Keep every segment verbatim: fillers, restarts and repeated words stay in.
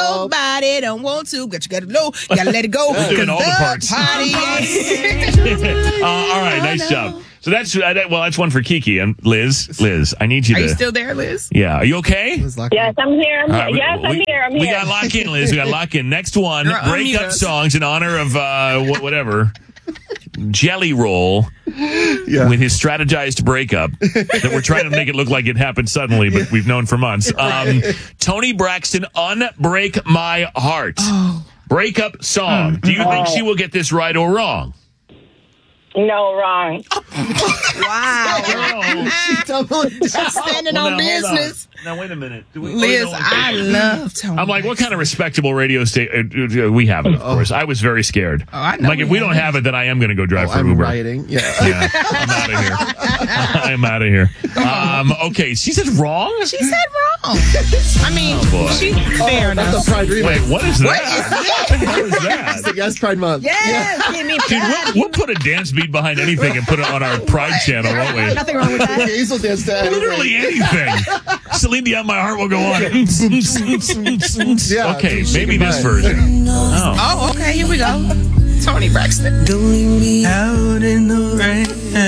Nobody don't want to, but you gotta know, you gotta let it go. We're doing all the parts. Party uh, all right, nice job. So that's uh, that, well, that's one for Kiki and Liz. Liz, I need you Are to. you still there, Liz? Yeah, are you okay? Yes, I'm here. I'm here. Right, yes, we, I'm here. I'm here. We got to lock in, Liz. We got to lock in. Next one, Girl, breakup unmute us. songs in honor of uh, wh- whatever. Jelly Roll Yeah. with his strategized breakup that we're trying to make it look like it happened suddenly, but we've known for months. Um, Tony Braxton, Unbreak My Heart. Oh. Breakup song. Do you think she will get this right or wrong? No, wrong. Wow. Girl. She totally did. She's standing Well, on now, hold on. business. Now, wait a minute. Do we, Liz, oh, no. I love Tony. I'm like, what kind of respectable radio station? Uh, we have it, of course. I was very scared. Oh, I know like, we if we have don't it. have it, then I am going to go drive Oh, for I'm Uber. rioting. Yeah. Yeah, I'm out of here. I'm out of here. Um, okay, she said wrong? She said wrong. I mean, Oh, boy. she fair That's enough. the Pride remix. Wait, what is What that? is that? What is that? Yes, Pride Month. Yes, give me Dude, we'll, we'll put a dance beat behind anything and put it on our Pride channel, won't we? nothing wrong with that. Hazel danced to anything. Literally anything. Celine Dion, My Heart Will Go On. Yeah, Okay, she maybe can this buy it. version. Oh. Oh, okay, here we go. Tony Braxton. Out in the rain,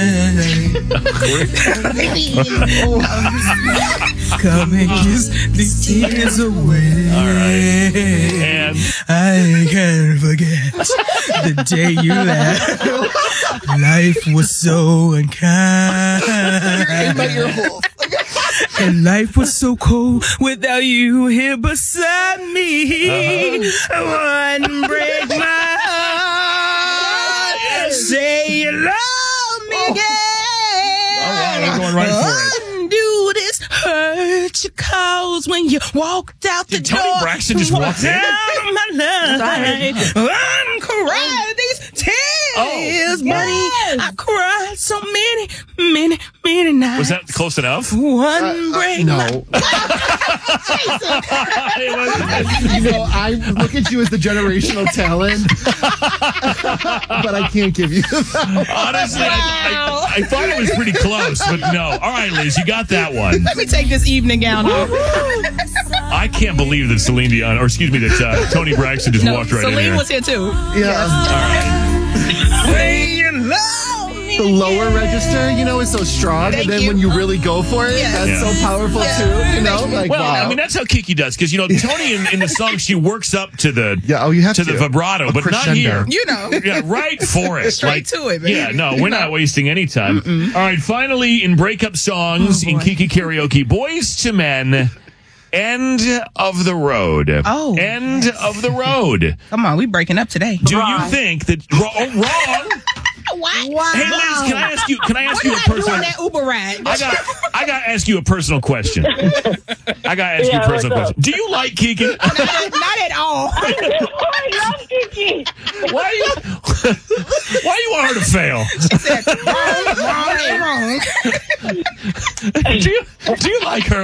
come and kiss these tears away. All right. And I can't forget the day you left. Life was so unkind, In my ear hole. and life was so cold without you here beside me. One break my heart, say you love me again. all right, we're going right for it. Undo this hurt you caused when you walked out the Did door. Tony Braxton just walk in? Down my life. Uncry these tears, Oh. buddy. I cried so many, many, many nights. Was that close enough? One break? No. It was- You know, I look at you as the generational talent, but I can't give you that. Honestly, I, I, I thought it was pretty close, but no. All right, Liz, you got that one. Let me take this evening gown off. I can't believe that Celine Dion, or excuse me, that uh, Tony Braxton just No, walked right in Celine here. was here too. Yeah. Say you love me. The lower register, you know, is so strong, Thank and then you. when you really go for it, Yeah. that's Yeah. so powerful Yeah. too. You know, like Well, wow. I mean, that's how Kiki does, because, you know, Tony in, in the song, she works up to the Yeah, oh, you have to to. the vibrato, A but not crescendo. here. You know. Yeah, right for it. Straight to it, baby. Yeah, no, we're not wasting any time. All right, finally, in breakup songs, Oh, in boy. Kiki Karaoke, Boys to Men, End of the Road. Oh, End of the Road. Come on, we breaking up today. Do you think that... Wrong. Oh, wrong. What? Wow. Hey, Liz, can I ask you, can I ask What you did a I do personal... on that Uber ride? I got, I got to ask you a personal question. I got to ask you Yeah, a personal what's up? question. Do you like Kiki? not, at, not at all. I love Kiki. Why do you, why do you want her to fail? She said, wrong, wrong, and wrong. Do you, do you like her?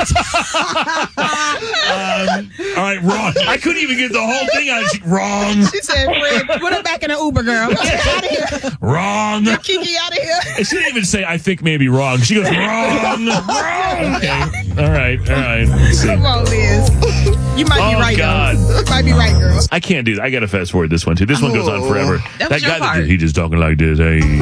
um, all right, wrong. I couldn't even get the whole thing out. She- Wrong. She said, Fred, put her back in the Uber, girl. Get out of here. Wrong. Kiki out of here. And she didn't even say, I think maybe wrong. She goes, wrong. Wrong. Okay. All right. All right. Let's see. Come on, Liz. You might be Oh, right, God. though. You might be right, girl. I can't do that. I got to fast forward this one, too. This one goes on Oh. forever. That That was your guy that part. did, he just talking like this. Hey.